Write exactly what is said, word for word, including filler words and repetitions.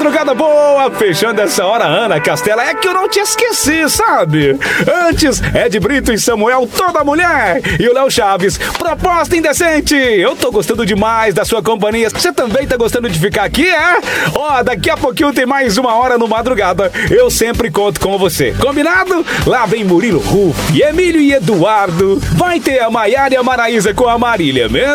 madrugada boa, fechando essa hora, Ana Castela. É que eu não te esqueci, sabe? Antes, Ed Brito e Samuel, toda mulher. E o Léo Chaves, proposta indecente. Eu tô gostando demais da sua companhia. Você também tá gostando de ficar aqui, é? Ó, daqui a pouquinho tem mais uma hora no Madrugada. Eu sempre conto com você. Combinado? Lá vem Murilo Ruf, Emílio e Eduardo. Vai ter a Maiara e a Maraísa com a Marília, mesmo?